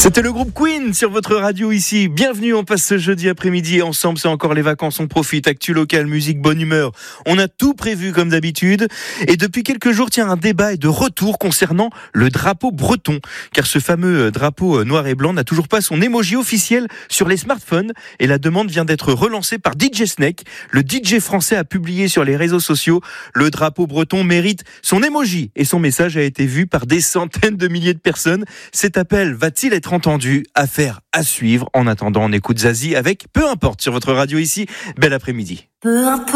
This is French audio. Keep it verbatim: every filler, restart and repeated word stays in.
C'était le groupe Queen sur votre radio ici. Bienvenue, on passe ce jeudi après-midi et ensemble, c'est encore les vacances, on profite. Actu local, musique, bonne humeur. On a tout prévu comme d'habitude. Et depuis quelques jours, tiens, un débat est de retour concernant le drapeau breton. Car ce fameux drapeau noir et blanc n'a toujours pas son emoji officiel sur les smartphones. Et la demande vient d'être relancée par D J Snake. Le D J français a publié sur les réseaux sociaux: le drapeau breton mérite son emoji. Et son message a été vu par des centaines de milliers de personnes. Cet appel va-t-il être entendu? Affaire à suivre. En attendant, on écoute Zazie avec Peu importe sur votre radio ici. Bel après-midi. Peu importe.